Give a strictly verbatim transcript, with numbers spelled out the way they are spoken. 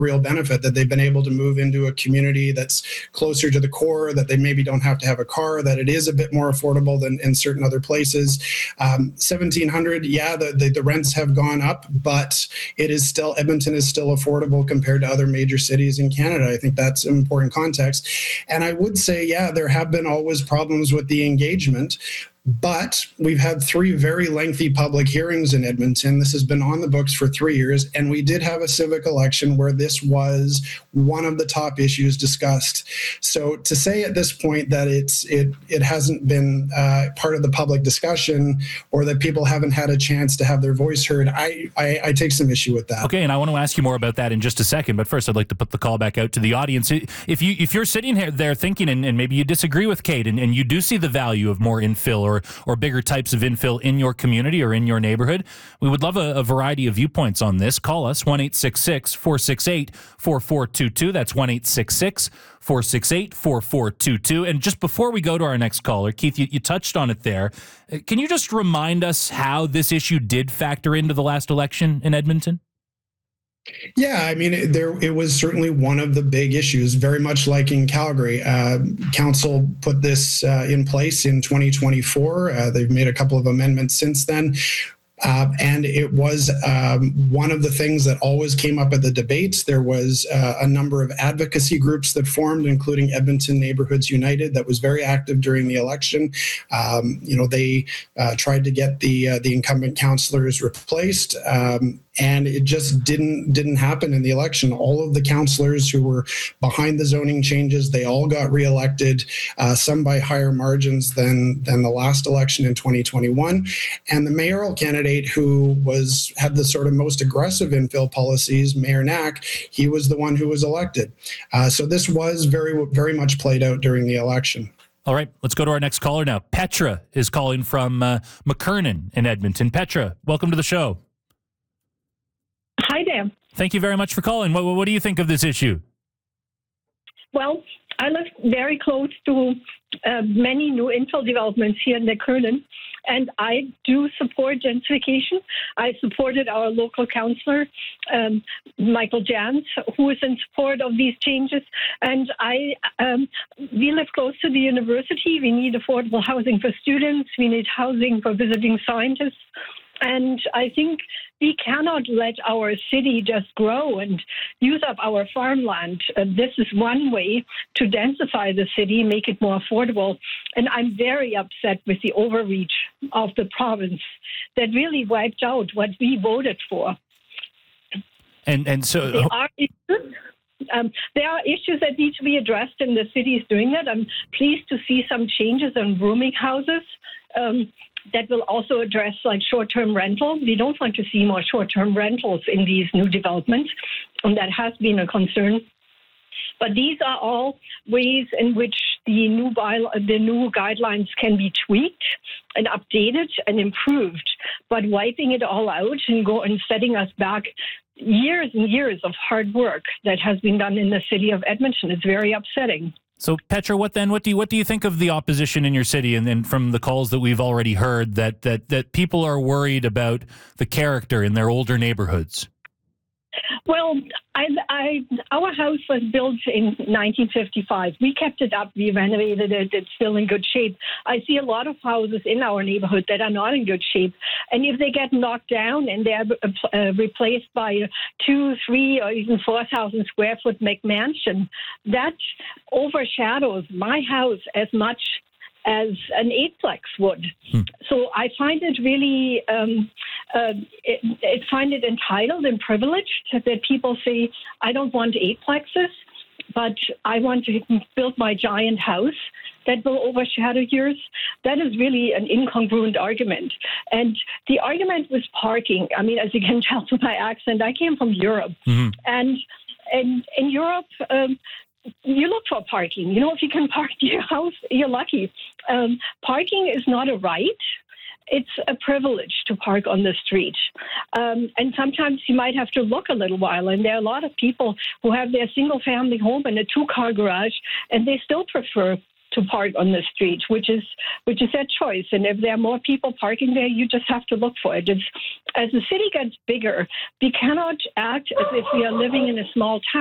real benefit, that they've been able to move into a community that's closer to the core, that they maybe don't have to have a car, that it is a bit more affordable than in certain other places. Um, seventeen hundred, yeah, the, the, the rents have gone up, but it is still, Edmonton is still affordable compared to other major cities in Canada. I think that's an important context. And I would say, yeah, there have been always problems with the engagement. But we've had three very lengthy public hearings in Edmonton. This has been on the books for three years, and we did have a civic election where this was one of the top issues discussed. So to say at this point that it's it it hasn't been uh, part of the public discussion, or that people haven't had a chance to have their voice heard, I, I, I take some issue with that. Okay, and I want to ask you more about that in just a second. But first, I'd like to put the call back out to the audience. If you if you're sitting here there thinking, and, and maybe you disagree with Kate, and, and you do see the value of more infill or Or, or bigger types of infill in your community or in your neighborhood, we would love a, a variety of viewpoints on this. Call us, one eight six six, four six eight, four four two two. That's one eight six six, four six eight, four four two two. And just before we go to our next caller, Keith, you, you touched on it there. Can you just remind us how this issue did factor into the last election in Edmonton? Yeah, I mean, it, there it was certainly one of the big issues, very much like in Calgary. Uh, council put this uh, in place in twenty twenty-four. Uh, they've made a couple of amendments since then. Uh, and it was um, one of the things that always came up at the debates. There was uh, a number of advocacy groups that formed, including Edmonton Neighborhoods United, that was very active during the election. Um, you know, they uh, tried to get the uh, the incumbent councillors replaced, um, and it just didn't didn't happen in the election. All of the councillors who were behind the zoning changes, they all got reelected, uh, some by higher margins than than the last election in twenty twenty-one, and the mayoral candidate who was had the sort of most aggressive infill policies, Mayor Knack, he was the one who was elected. Uh, so this was very, very much played out during the election. All right, let's go to our next caller now. Petra is calling from uh, McKernan in Edmonton. Petra, welcome to the show. Hi there. Thank you very much for calling. What, what do you think of this issue? Well, I live very close to uh, many new infill developments here in McKernan, and I do support gentrification. I supported our local councillor, um, Michael Jans, who is in support of these changes. And I, um, we live close to the university. We need affordable housing for students. We need housing for visiting scientists. And I think we cannot let our city just grow and use up our farmland. Uh, this is one way to densify the city, make it more affordable. And I'm very upset with the overreach of the province that really wiped out what we voted for. And and so there are issues, um, there are issues that need to be addressed, and the city is doing that. I'm pleased to see some changes on rooming houses. Um, That will also address like short-term rental. We don't want to see more short-term rentals in these new developments, and that has been a concern. But these are all ways in which the new by, the new guidelines can be tweaked and updated and improved. But wiping it all out and go and setting us back years and years of hard work that has been done in the city of Edmonton is very upsetting. So, Petra, what then? What do you what do you think of the opposition in your city, and then from the calls that we've already heard that that that people are worried about the character in their older neighborhoods? Well, I, I, our house was built in nineteen fifty-five. We kept it up. We renovated it. It's still in good shape. I see a lot of houses in our neighborhood that are not in good shape. And if they get knocked down and they're uh, replaced by a two, three, or even four thousand square foot McMansion, that overshadows my house as much as an eightplex would. Hmm. So I find it really, um, uh, it, it find it entitled and privileged that people say, I don't want eightplexes, but I want to build my giant house that will overshadow yours. That is really an incongruent argument. And the argument was parking. I mean, as you can tell from my accent, I came from Europe. Mm-hmm. And, and in Europe, um, you look for parking. You know, if you can park near your house, you're lucky. Um, parking is not a right. It's a privilege to park on the street. Um, and sometimes you might have to look a little while. And there are a lot of people who have their single-family home and a two-car garage, and they still prefer to park on the street, which is which is their choice. And if there are more people parking there, you just have to look for it. It's, as the city gets bigger, we cannot act as if we are living in a small town.